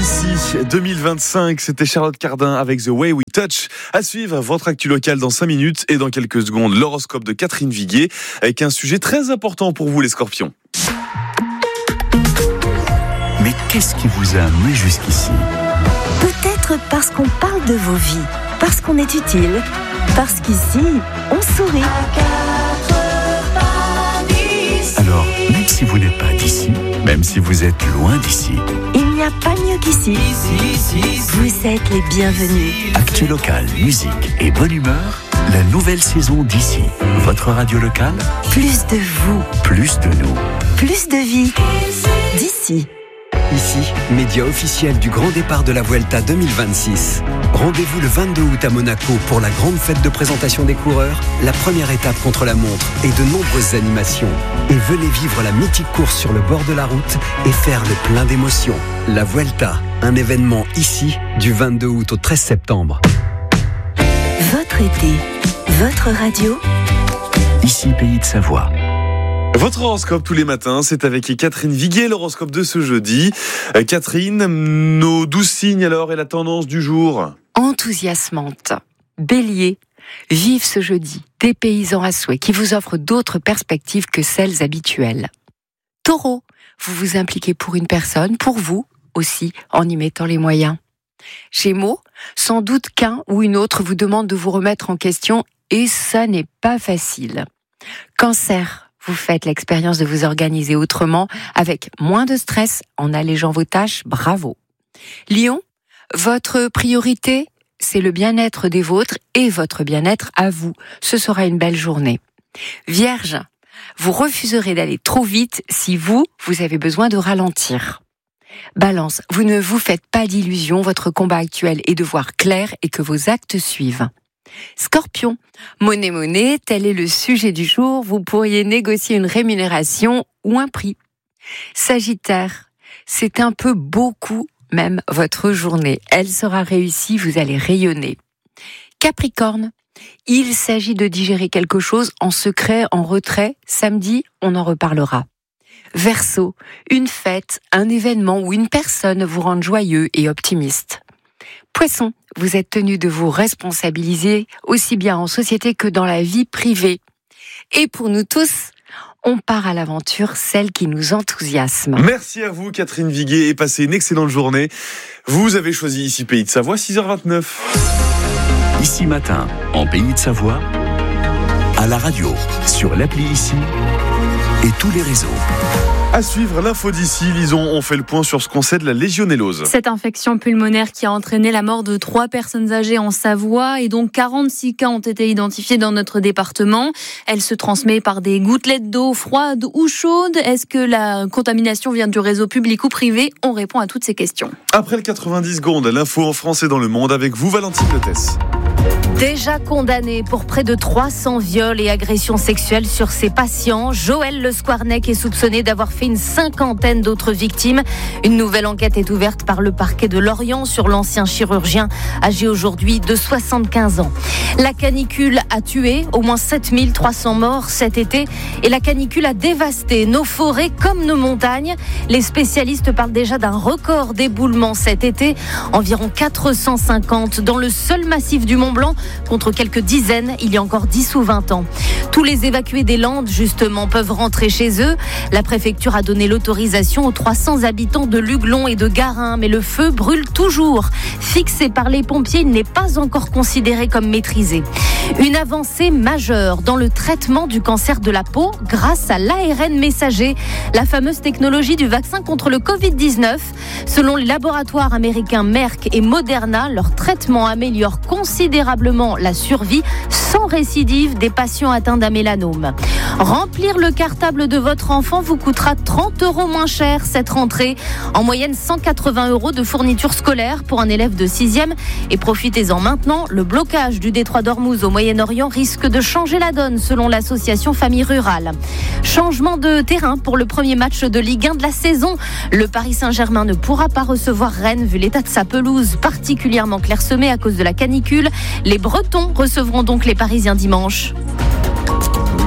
D'ici 2025, c'était Charlotte Cardin avec The Way We Touch. À suivre, votre actu locale dans 5 minutes et dans quelques secondes, l'horoscope de Catherine Viguier avec un sujet très important pour vous les scorpions. Mais qu'est-ce qui vous a amené jusqu'ici ? Peut-être parce qu'on parle de vos vies, parce qu'on est utile, parce qu'ici, on sourit. Alors, même si vous n'êtes pas d'ici, même si vous êtes loin d'ici, Il n'y a pas mieux qu'ici. Vous êtes les bienvenus. actu local, musique et bonne humeur, la nouvelle saison d'ici. Votre radio locale, Plus de vous, plus de nous. plus de vie. D'ici. Ici, média officiel du grand départ de la Vuelta 2026. Rendez-vous le 22 août à Monaco pour la grande fête de présentation des coureurs, la première étape contre la montre et de nombreuses animations. Et venez vivre la mythique course sur le bord de la route et faire le plein d'émotions. La Vuelta, un événement ici du 22 août au 13 septembre. Votre été, votre radio. Ici, Pays de Savoie. Votre horoscope tous les matins, c'est avec Catherine Viguier, l'horoscope de ce jeudi. Catherine, nos 12 signes alors et la tendance du jour. Enthousiasmante. Bélier, vive ce jeudi, des paysans à souhait qui vous offrent d'autres perspectives que celles habituelles. Taureau, vous vous impliquez pour une personne, pour vous aussi, en y mettant les moyens. Gémeaux, sans doute qu'un ou une autre vous demande de vous remettre en question et ça n'est pas facile. Cancer, vous faites l'expérience de vous organiser autrement, avec moins de stress, en allégeant vos tâches, bravo. Lion, votre priorité, c'est le bien-être des vôtres et votre bien-être à vous. Ce sera une belle journée. Vierge, vous refuserez d'aller trop vite si vous avez besoin de ralentir. Balance, vous ne vous faites pas d'illusions, votre combat actuel est de voir clair et que vos actes suivent. Scorpion, monnaie, tel est le sujet du jour, vous pourriez négocier une rémunération ou un prix. Sagittaire, c'est un peu beaucoup même votre journée, elle sera réussie, vous allez rayonner. Capricorne, il s'agit de digérer quelque chose en secret, en retrait, samedi, on en reparlera. Verseau, une fête, un événement ou une personne vous rend joyeux et optimiste. Poisson, vous êtes tenu de vous responsabiliser aussi bien en société que dans la vie privée. Et pour nous tous, on part à l'aventure, celle qui nous enthousiasme. Merci à vous Catherine Viguier et passez une excellente journée. Vous avez choisi ici Pays de Savoie, 6h29. Ici matin, en Pays de Savoie, à la radio, sur l'appli Ici et tous les réseaux. À suivre l'info d'ici, Lison, on fait le point sur ce qu'on sait de la légionnellose. Cette infection pulmonaire qui a entraîné la mort de 3 personnes âgées en Savoie et dont 46 cas ont été identifiés dans notre département. Elle se transmet par des gouttelettes d'eau froide ou chaude. Est-ce que la contamination vient du réseau public ou privé ? On répond à toutes ces questions. Après le 90 secondes, l'info en France et dans le monde avec vous Valentine Lettès. Déjà condamné pour près de 300 viols et agressions sexuelles sur ses patients, Joël Le Squarnec est soupçonné d'avoir fait une 50aine d'autres victimes. Une nouvelle enquête est ouverte par le parquet de Lorient sur l'ancien chirurgien âgé aujourd'hui de 75 ans. La canicule a tué au moins 7300 morts cet été et la canicule a dévasté nos forêts comme nos montagnes. Les spécialistes parlent déjà d'un record d'éboulement cet été, environ 450 dans le seul massif du Mont-Blanc, contre quelques dizaines il y a encore 10 ou 20 ans. Tous les évacués des Landes, justement, peuvent rentrer chez eux. La préfecture a donné l'autorisation aux 300 habitants de Luglon et de Garin, mais le feu brûle toujours. Fixé par les pompiers, il n'est pas encore considéré comme maîtrisé. Une avancée majeure dans le traitement du cancer de la peau grâce à l'ARN messager, la fameuse technologie du vaccin contre le Covid-19. Selon les laboratoires américains Merck et Moderna, leur traitement améliore considérablement la survie sans récidive des patients atteints d'un mélanome. Remplir le cartable de votre enfant vous coûtera 30 € moins cher cette rentrée. En moyenne 180 € de fournitures scolaires pour un élève de 6e. Et profitez-en maintenant, le blocage du détroit d'Ormuz au Moyen-Orient risque de changer la donne selon l'association Famille Rurale. Changement de terrain pour le premier match de Ligue 1 de la saison. Le Paris Saint-Germain ne pourra pas recevoir Rennes vu l'état de sa pelouse particulièrement clairsemée à cause de la canicule. Les Bretons recevront donc les Parisiens dimanche.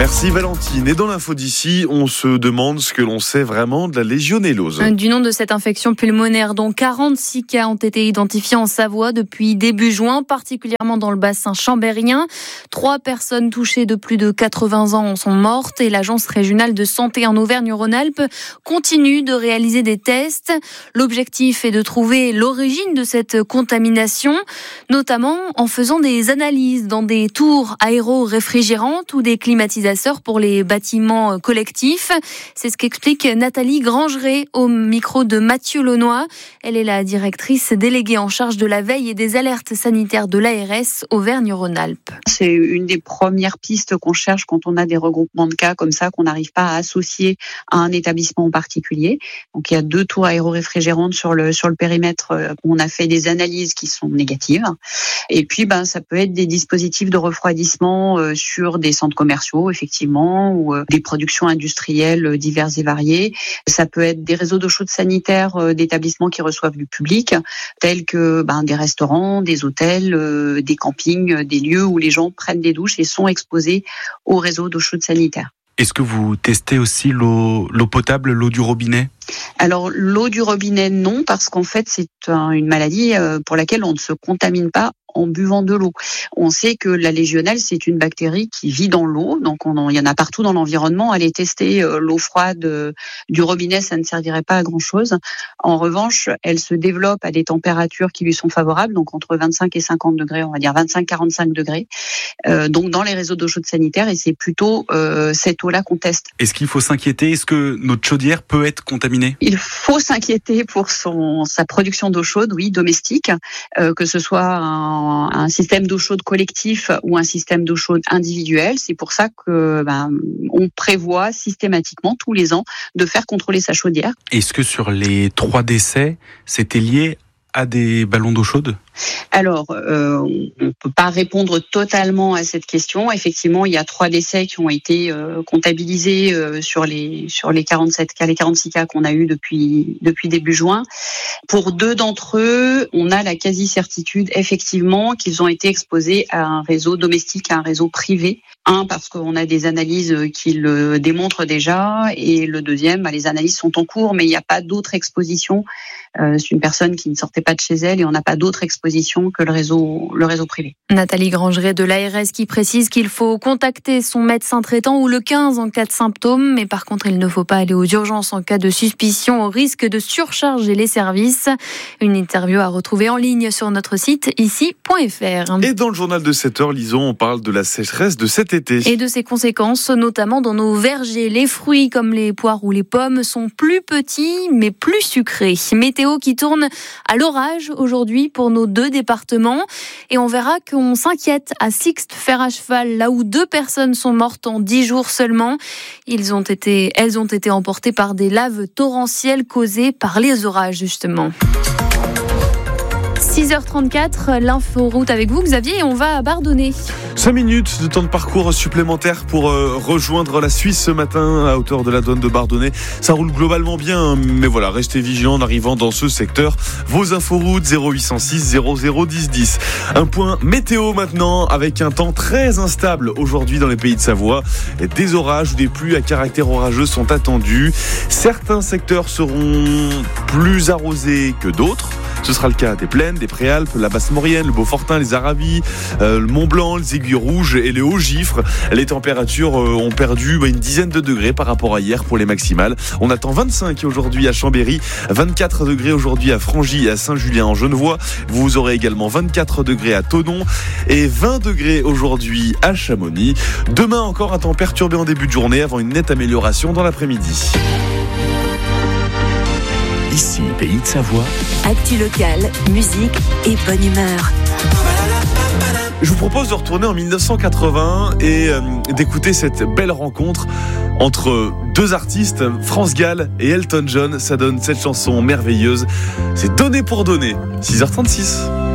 Merci Valentine. Et dans l'info d'ici, on se demande ce que l'on sait vraiment de la légionellose. Du nom de cette infection pulmonaire, dont 46 cas ont été identifiés en Savoie depuis début juin, particulièrement dans le bassin chambérien. 3 personnes touchées de plus de 80 ans en sont mortes et l'Agence régionale de santé en Auvergne-Rhône-Alpes continue de réaliser des tests. L'objectif est de trouver l'origine de cette contamination, notamment en faisant des analyses dans des tours aéro-réfrigérantes ou des climatisateurs pour les bâtiments collectifs. C'est ce qu'explique Nathalie Grangeret au micro de Mathieu Launois. Elle est la directrice déléguée en charge de la veille et des alertes sanitaires de l'ARS Auvergne-Rhône-Alpes. C'est une des premières pistes qu'on cherche quand on a des regroupements de cas comme ça qu'on n'arrive pas à associer à un établissement en particulier. Donc il y a 2 tours aéro-réfrigérantes sur le périmètre. On a fait des analyses qui sont négatives. Et puis ça peut être des dispositifs de refroidissement sur des centres commerciaux, effectivement, ou des productions industrielles diverses et variées. Ça peut être des réseaux d'eau chaude sanitaire d'établissements qui reçoivent du public, tels que des restaurants, des hôtels, des campings, des lieux où les gens prennent des douches et sont exposés au réseau d'eau chaude sanitaire. Est-ce que vous testez aussi l'eau potable, l'eau du robinet ? Alors l'eau du robinet, non, parce qu'en fait c'est une maladie pour laquelle on ne se contamine pas en buvant de l'eau. On sait que la légionelle, c'est une bactérie qui vit dans l'eau, donc il y en a partout dans l'environnement. Aller tester l'eau froide du robinet, ça ne servirait pas à grand-chose. En revanche, elle se développe à des températures qui lui sont favorables, donc entre 25 et 50 degrés, on va dire 25-45 degrés, donc dans les réseaux d'eau chaude sanitaire, et c'est plutôt cette eau-là qu'on teste. Est-ce qu'il faut s'inquiéter ? Est-ce que notre chaudière peut être contaminée ? Il faut s'inquiéter pour sa production d'eau chaude, oui, domestique, que ce soit un système d'eau chaude collectif ou un système d'eau chaude individuel. C'est pour ça que on prévoit systématiquement tous les ans de faire contrôler sa chaudière. Est-ce que sur les 3 décès, c'était lié à des ballons d'eau chaude ? Alors, on ne peut pas répondre totalement à cette question. Effectivement, il y a 3 décès qui ont été comptabilisés sur les 47 cas, les 46 cas qu'on a eu depuis début juin. Pour 2 d'entre eux, on a la quasi-certitude, effectivement, qu'ils ont été exposés à un réseau domestique, à un réseau privé. Un, parce qu'on a des analyses qui le démontrent déjà, et le deuxième, les analyses sont en cours, mais il n'y a pas d'autre exposition. C'est une personne qui ne sortait pas de chez elle et on n'a pas d'autre exposition que le réseau privé. Nathalie Grangeret de l'ARS qui précise qu'il faut contacter son médecin traitant ou le 15 en cas de symptômes, mais par contre il ne faut pas aller aux urgences en cas de suspicion au risque de surcharger les services. Une interview à retrouver en ligne sur notre site ici.fr. Et dans le journal de 7h, lisons, on parle de la sécheresse de cet été. Et de ses conséquences, notamment dans nos vergers. Les fruits comme les poires ou les pommes sont plus petits mais plus sucrés. Météo qui tourne à l'orage aujourd'hui pour nos 2 départements. Et on verra qu'on s'inquiète à Sixte Fer à Cheval, là où 2 personnes sont mortes en 10 jours seulement. Elles ont été emportées par des laves torrentielles causées par les orages, justement. 6h34, l'inforoute avec vous, Xavier, et on va à Bardonnay. 5 minutes de temps de parcours supplémentaire pour rejoindre la Suisse ce matin à hauteur de la douane de Bardonnay. Ça roule globalement bien, mais voilà, restez vigilants en arrivant dans ce secteur. Vos inforoutes 0806 00 10 10. Un point météo maintenant avec un temps très instable aujourd'hui dans les pays de Savoie. Des orages ou des pluies à caractère orageux sont attendus. Certains secteurs seront plus arrosés que d'autres. Ce sera le cas des Plaines, des Préalpes, la Basse-Maurienne, le Beaufortin, les Aravis, le Mont-Blanc, les Aiguilles Rouges et les Hauts-Gifres. Les températures ont perdu une dizaine de degrés par rapport à hier pour les maximales. On attend 25 aujourd'hui à Chambéry, 24 degrés aujourd'hui à Frangy et à Saint-Julien en Genevois. Vous aurez également 24 degrés à Thonon et 20 degrés aujourd'hui à Chamonix. Demain encore un temps perturbé en début de journée avant une nette amélioration dans l'après-midi. Ici, Pays de Savoie. Actu locale, musique et bonne humeur. Je vous propose de retourner en 1980 et d'écouter cette belle rencontre entre 2 artistes, France Gall et Elton John. Ça donne cette chanson merveilleuse. C'est Donné pour donner. 6h36.